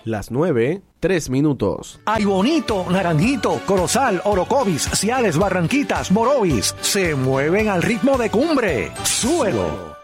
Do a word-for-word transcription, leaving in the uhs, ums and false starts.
Las nueve, tres minutos. Ay Bonito, Naranjito, Corozal, Orocovis, Ciales, Barranquitas, Morovis se mueven al ritmo de Cumbre. ¡Súbelo!